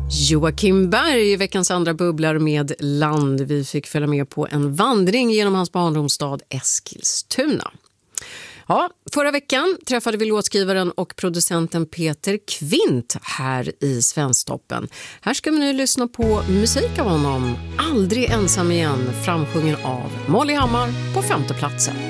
Joakim Berg, veckans andra bubblar med Land. Vi fick följa med på en vandring genom hans barndomsstad Eskilstuna. Ja, förra veckan träffade vi låtskrivaren och producenten Peter Kvint här i Svensktoppen. Här ska vi nu lyssna på musik av honom. Aldrig ensam igen, framsjungen av Molly Hammar på 5:e platsen.